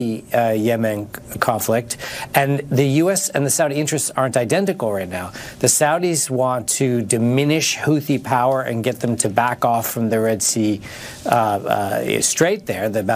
Yemen conflict, and the U.S. and the Saudi interests aren't identical right now. The Saudis want to diminish Houthi power and get them to back off from the Red Sea Strait there, the